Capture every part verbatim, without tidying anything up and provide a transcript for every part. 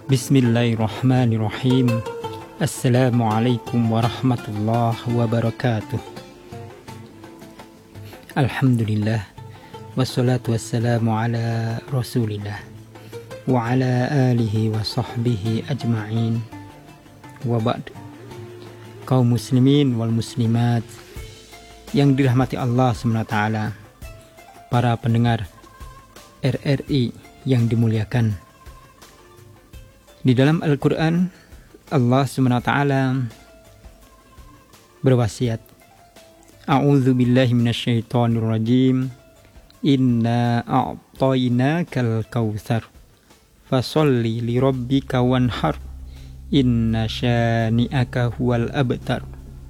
Bismillahirrahmanirrahim. Assalamualaikum warahmatullahi wabarakatuh. Alhamdulillah, wassalatu wassalamu ala rasulillah wa ala alihi wa sahbihi ajma'in. Wa ba'd. Kaum muslimin wal muslimat yang dirahmati Allah subhanahu wa taala, para pendengar R R I yang dimuliakan. Di dalam Al-Quran, Allah subhanahu wa ta'ala berwasiat, A'udzu billahi minasyaitonir rajim. Inna a'tainakal kautsar fasholli li rabbika wanhar. Inna syani'aka huwal abtar.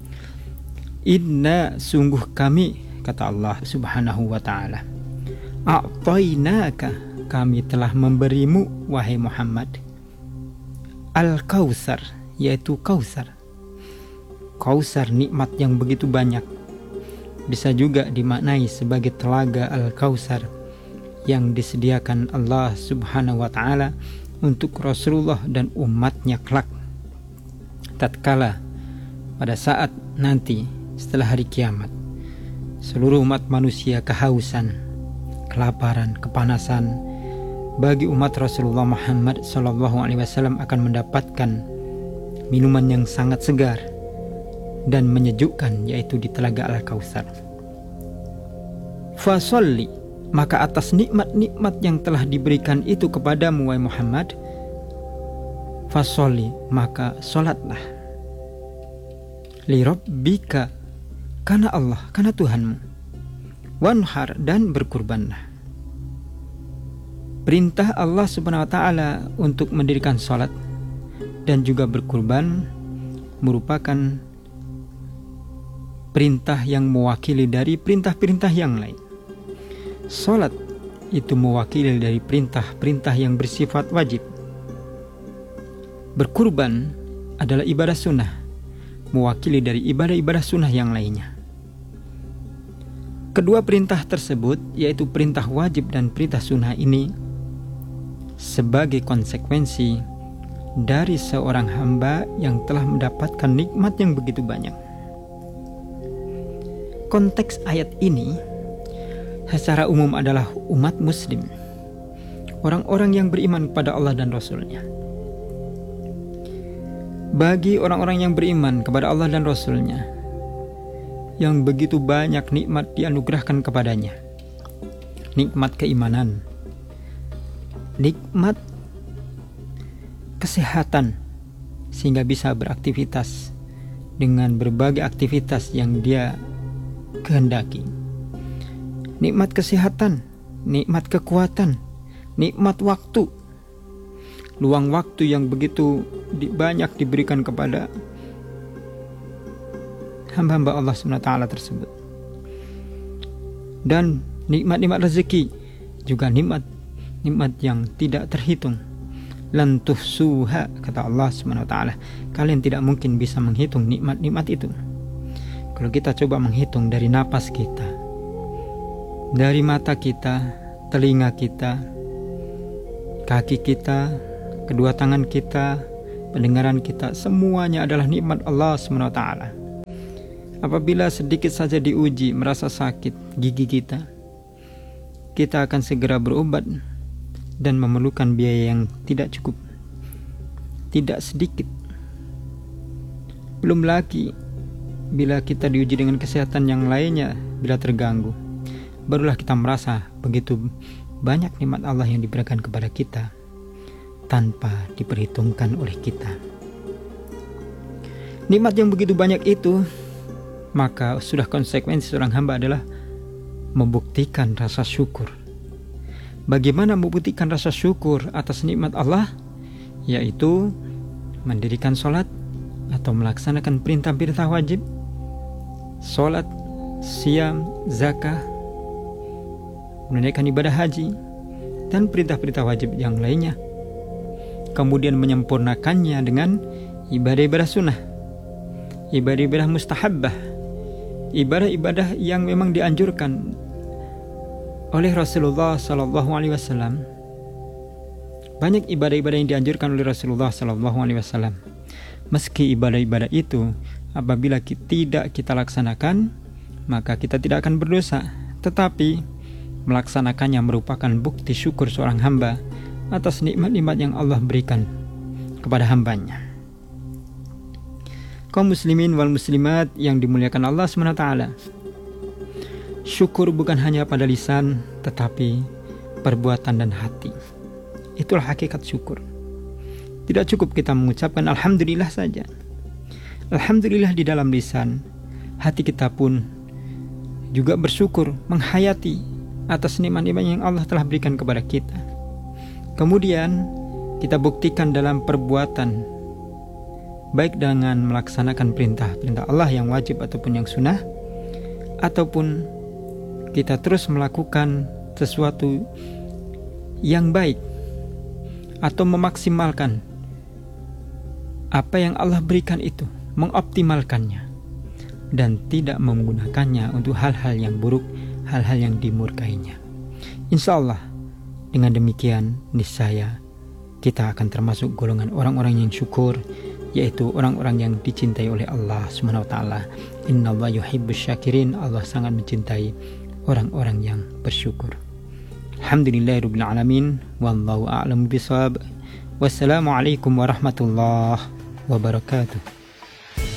Inna, sungguh kami, kata Allah subhanahu wa ta'ala, a'tainaka, kami telah memberimu wahai Muhammad, Al-Kautsar, yaitu Kautsar. Kautsar, nikmat yang begitu banyak. Bisa juga dimaknai sebagai telaga Al-Kautsar yang disediakan Allah subhanahu wa ta'ala untuk Rasulullah dan umatnya kelak, tatkala pada saat nanti setelah hari kiamat seluruh umat manusia kehausan, kelaparan, kepanasan. Bagi umat Rasulullah Muhammad sallallahu alaihi wasallam akan mendapatkan minuman yang sangat segar dan menyejukkan, yaitu di telaga Al-Kautsar. Fasolli, maka atas nikmat-nikmat yang telah diberikan itu kepadamu wahai Muhammad, fasolli, maka solatlah, li rabbika, karena Allah, karena Tuhanmu, wanhar, dan berkurbanlah. Perintah Allah subhanahu wa ta'ala untuk mendirikan salat dan juga berkurban merupakan perintah yang mewakili dari perintah-perintah yang lain. Salat itu mewakili dari perintah-perintah yang bersifat wajib. Berkurban adalah ibadah sunnah, mewakili dari ibadah-ibadah sunnah yang lainnya. Kedua perintah tersebut, yaitu perintah wajib dan perintah sunnah ini, sebagai konsekuensi dari seorang hamba yang telah mendapatkan nikmat yang begitu banyak. Konteks ayat ini secara umum adalah umat muslim, orang-orang yang beriman kepada Allah dan Rasul-Nya. Bagi orang-orang yang beriman kepada Allah dan Rasul-Nya, yang begitu banyak nikmat dianugerahkan kepadanya, nikmat keimanan, nikmat kesehatan sehingga bisa beraktivitas dengan berbagai aktivitas yang dia kehendaki, nikmat kesehatan, nikmat kekuatan, nikmat waktu, luang waktu yang begitu banyak diberikan kepada hamba-hamba Allah subhanahu wa taala tersebut, dan nikmat-nikmat rezeki, juga nikmat nikmat yang tidak terhitung. Lan tuhsuha, kata Allah subhanahu wa ta'ala, kalian tidak mungkin bisa menghitung nikmat-nikmat itu. Kalau kita coba menghitung dari napas kita, dari mata kita, telinga kita, kaki kita, kedua tangan kita, pendengaran kita, semuanya adalah nikmat Allah subhanahu wa ta'ala. Apabila sedikit saja diuji merasa sakit gigi kita, kita akan segera berobat dan memerlukan biaya yang tidak cukup, tidak sedikit. Belum lagi bila kita diuji dengan kesehatan yang lainnya, bila terganggu, barulah kita merasa begitu banyak nikmat Allah yang diberikan kepada kita tanpa diperhitungkan oleh kita. Nikmat yang begitu banyak itu, maka sudah konsekuensi seorang hamba adalah membuktikan rasa syukur. Bagaimana membuktikan rasa syukur atas nikmat Allah? Yaitu mendirikan sholat atau melaksanakan perintah-perintah wajib, sholat, siam, zakah, menunaikan ibadah haji, dan perintah-perintah wajib yang lainnya. Kemudian menyempurnakannya dengan ibadah-ibadah sunnah, ibadah-ibadah mustahabbah, ibadah-ibadah yang memang dianjurkan oleh Rasulullah sallallahu alaihi wasallam Banyak ibadah-ibadah yang dianjurkan oleh Rasulullah shallallahu alaihi wasallam. Meski ibadah-ibadah itu apabila kita tidak kita laksanakan, maka kita tidak akan berdosa. Tetapi melaksanakannya merupakan bukti syukur seorang hamba atas nikmat-nikmat yang Allah berikan kepada hambanya. Kaum muslimin wal muslimat yang dimuliakan Allah subhanahu wa taala, syukur bukan hanya pada lisan, tetapi perbuatan dan hati. Itulah hakikat syukur. Tidak cukup kita mengucapkan alhamdulillah saja. Alhamdulillah di dalam lisan, hati kita pun juga bersyukur, menghayati atas nikmat-nikmat yang Allah telah berikan kepada kita. Kemudian kita buktikan dalam perbuatan, baik dengan melaksanakan perintah-perintah Allah yang wajib ataupun yang sunnah, ataupun kita terus melakukan sesuatu yang baik atau memaksimalkan apa yang Allah berikan itu, mengoptimalkannya dan tidak menggunakannya untuk hal-hal yang buruk, hal-hal yang dimurkainya. Insya Allah dengan demikian niscaya kita akan termasuk golongan orang-orang yang syukur, yaitu orang-orang yang dicintai oleh Allah subhanahu wa taala. Innallaha yuhibbus syakirin. Allah sangat mencintai orang-orang yang bersyukur. Alhamdulillahirabbil alamin. Wallahu a'lamu bishawab. Wassalamualaikum warahmatullahi wabarakatuh.